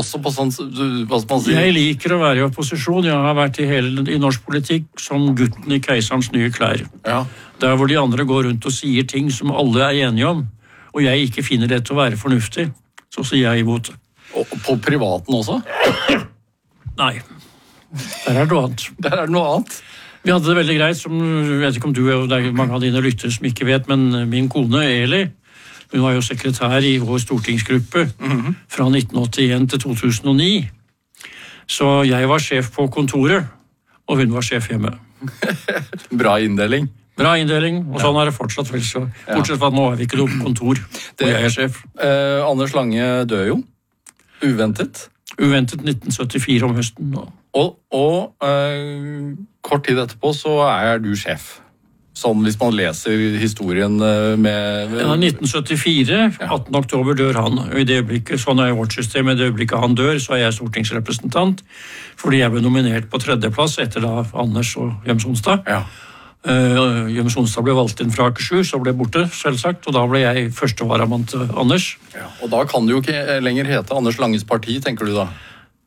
også på sånn, hva skal man si? Jeg liker å være i opposisjon. Jeg har vært i norsk politikk som gutten i keiserens nye klær. Ja. Der hvor de andre går rundt og sier ting som alle er enige om, og jeg ikke finner det til å være fornuftig, så sier jeg imot det. Og på privaten også? Nei. Der er det noe annet. Der er det noe annet. Vi hadde det veldig greit, som jeg vet ikke om du og det er mange av dine lyttere som ikke vet, men min kone Eli, hun var jo sekretær i vår stortingsgruppe fra 1981 til 2009. Så jeg var sjef på kontoret, og hun var sjef hjemme. Bra inndeling. Bra inndeling, og sånn er det fortsatt vel. Så bortsett fra at nå er vi ikke noe på kontor, og jeg er sjef. Anders Lange dør jo. Uventet. Uventet 1974 om høsten. Og kort tid etterpå så er du sjef. Sånn hvis man leser historien med... Ja, 1974, 18. oktober dør han. Og i det øyeblikket, sånn er vårt system, i det øyeblikket han dør, så er jeg stortingsrepresentant, fordi jeg ble nominert på 3. plass etter da Anders og Jens Onstad. Ja. Jens Onstad ble valgt inn fra Akershus og ble borte, selvsagt, og da ble jeg første varamann til Anders. Ja. Og da kan det jo ikke lenger hete Anders Langes parti, tenker du da?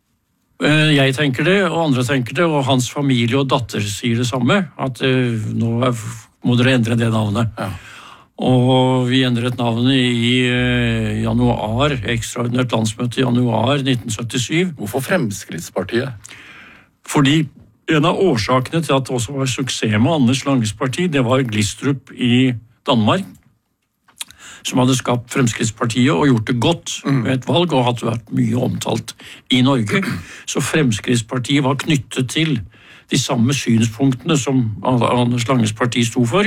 Jeg tenker det, og andre tenker det, og hans familie og datter sier det samme, at nå må dere endre det navnet. Ja. Og vi endret navnet i januar, ekstraordinært landsmøte i januar 1977. Hvorfor Fremskrittspartiet? Fordi en av årsakene til at det også var suksess med Anders Langes parti, det var Glistrup i Danmark, som hadde skapt Fremskrittspartiet og gjort det godt ved et valg, og hadde vært mye omtalt i Norge. Så Fremskrittspartiet var knyttet til de samme synspunktene som Anders Langes parti sto for.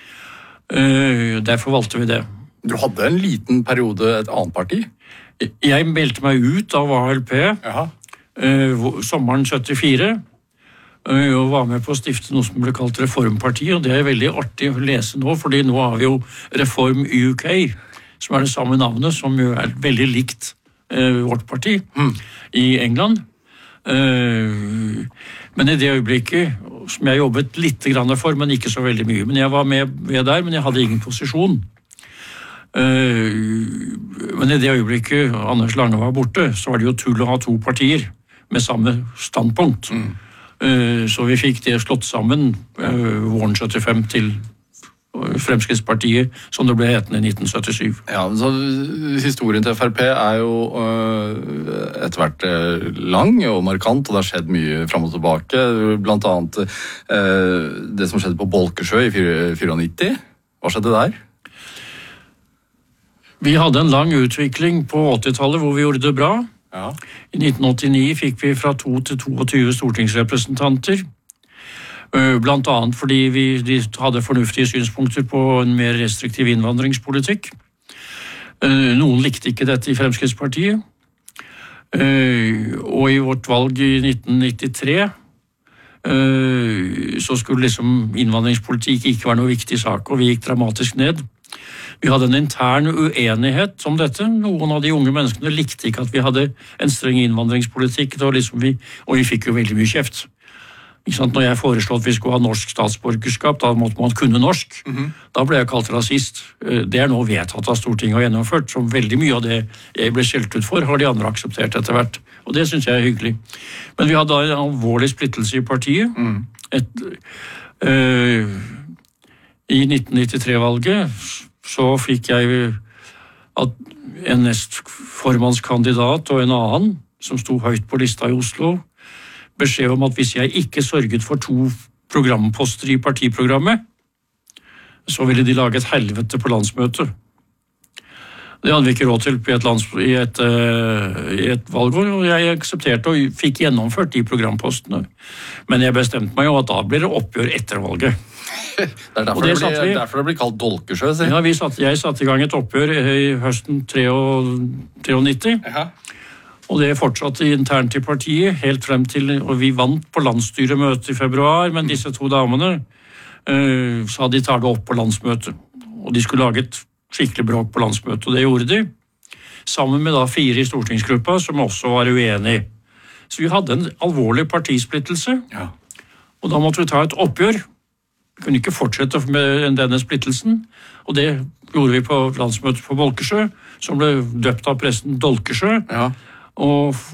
Derfor valgte vi det. Du hadde en liten periode et annet parti? Jeg meldte meg ut av ALP sommeren 74, og var med på å stifte noe som ble kalt Reformpartiet, og det er veldig artig å lese nå, fordi nå har vi jo Reform UK, som er det samme navnet, som jo er veldig likt vårt parti i England. Men i det øyeblikket, som jeg jobbet litt grann for, men ikke så veldig mye, men jeg var med der, men jeg hadde ingen posisjon. Men i det øyeblikket Anders Lange var borte, så var det jo tull å ha to partier med samme standpunkt. Så vi fikk det slått sammen våren 75 til Fremskrittspartiet, som det ble hetende i 1977. Ja, så historien til FrP er jo etter hvert lang og markant, og det har skjedd mye fram og tilbake, blant annet det som skjedde på Bolkesjø i 94. Hva skjedde der? Vi hadde en lang utvikling på 80-tallet hvor vi gjorde det bra. Ja. I 1989 fikk vi fra 2 til 22 stortingsrepresentanter, blant annet fordi de hadde fornuftige synspunkter på en mer restriktiv innvandringspolitikk. Noen likte ikke dette i Fremskrittspartiet, og i vårt valg i 1993 så skulle liksom innvandringspolitikk ikke være noe viktig sak, og vi gikk dramatisk ned. Vi hadde en intern uenighet om dette. Noen av de unge menneskene likte ikke at vi hadde en streng innvandringspolitikk, og vi fikk jo veldig mye kjeft. Når jeg foreslo at vi skulle ha norsk statsborgerskap, da måtte man kunne norsk. Da ble jeg kalt rasist. Det er nå vedtatt av Stortinget og gjennomført, som veldig mye av det jeg ble skjelt ut for, har de andre akseptert etter hvert. Og det synes jeg er hyggelig. Men vi hadde en alvorlig splittelse i partiet. I 1993-valget så fikk jeg en nestformannskandidat og en annen, som sto høyt på lista i Oslo, beskjed om at hvis jeg ikke sørget for 2 programposter i partiprogrammet, så ville de lage et helvete på landsmøtet. Det hadde vi ikke råd til i et valgår, og jeg aksepterte og fikk gjennomført de programpostene. Men jeg bestemte meg jo at da blir det oppgjør etter valget. Det er derfor det blir kalt Dolkesjø, sier. Ja, jeg satte i gang et oppgjør i høsten 93, og det fortsatte internt i partiet, helt frem til, og vi vant på landsstyremøtet i februar, men disse 2 damene sa de tar det opp på landsmøtet, og de skulle lage et skikkelig bråk på landsmøtet, og det gjorde de, sammen med da 4 i stortingsgruppa, som også var uenige. Så vi hadde en alvorlig partisplittelse, og da måtte vi ta et oppgjør. Vi kunne ikke fortsette med denne splittelsen, og det gjorde vi på landsmøtet på Bolkesjø, som ble døpt av pressen Dolkesjø, og